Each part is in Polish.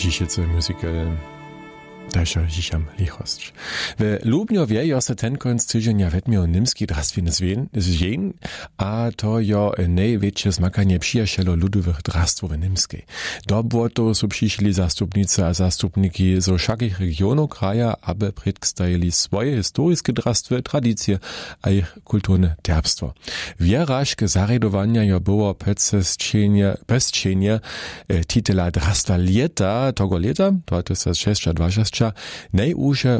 Dzisiejszy musical Dasza Zicham Lichost. W Lubniowie jo se ten końc tydzienia wetmiał nimski drastwiny zwien, a to jo największe zmakanie przyjacielo ludowych drastwów w Nimskiej. Do błoto są przyszli zastupnicy a zastupniki z wszakich regionów kraja, aby przedstawili swoje historyczne drastwy, tradycje a ich kulturne derbstwo. Wierażk zaredowania jo było bezczenie titula drastwa leta, tego leta, to 1620, najúže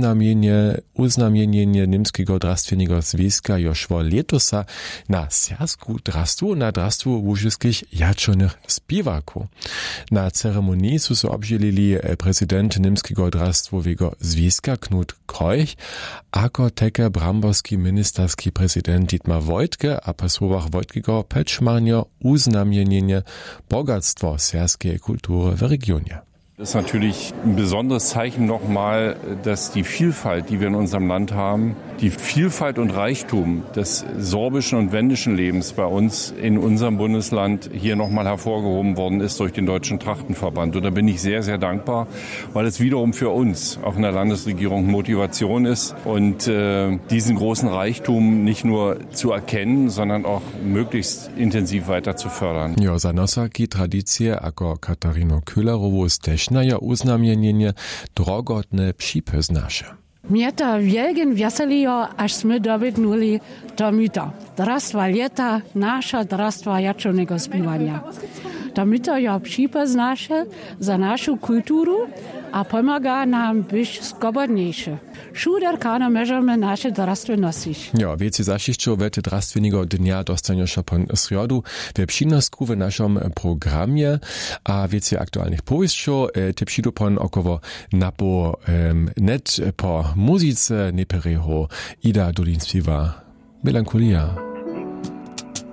uznamienie Nimskiego drastvenego związka jo szło letosa na sersku drastwu, na drastwu łużyskich jaczonych spiewaków. Na ceremonii su se obdzielili prezydent Nimskiego drastwowego związka Knut Kreuch, ako teke bramborski ministerski prezydent Dietmar Woidke, a po słowach Woidkego peczmarnio uznamienie bogactwo serskiej kultury w regionie. Das ist natürlich ein besonderes Zeichen nochmal, dass die Vielfalt, die wir in unserem Land haben, die Vielfalt und Reichtum des sorbischen und wendischen Lebens bei uns in unserem Bundesland hier nochmal hervorgehoben worden ist durch den Deutschen Trachtenverband. Und da bin ich sehr, sehr dankbar, weil es wiederum für uns, auch in der Landesregierung, Motivation ist und diesen großen Reichtum nicht nur zu erkennen, sondern auch möglichst intensiv weiter zu fördern. Jo, za nosaki tradycje, ako Katarino Köhlerowo steś na uznamienie drogotne przypoznasze. Mnie to wielgen weselijo, ażśmy dobytnuli do myta. Drastwa leta, nasza drastwa jaczonego śpiewania. To myto jo przypoznasze za naszą kulturę, a pomaga nam być skobodniejsze. Szuderkano możemy nasze drastwy nosić. Ja, wiecie zaściszczo wety drastwiniego dnia dostaniosza pan sriodu w przynosku w naszym programie, a wiecie aktualnych powieścią, te przyjdą pan około napo net po muzyce nepereho Ida Dudin śpiewa Melancholia.